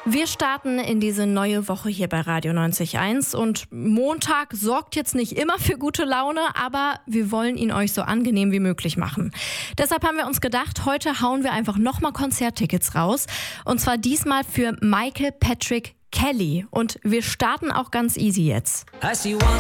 Wir starten in diese neue Woche hier bei Radio 90.1 und Montag sorgt jetzt nicht immer für gute Laune, aber wir wollen ihn euch so angenehm wie möglich machen. Deshalb haben wir uns gedacht, heute hauen wir einfach nochmal Konzerttickets raus und zwar diesmal für Michael Patrick Kelly und wir starten auch ganz easy jetzt.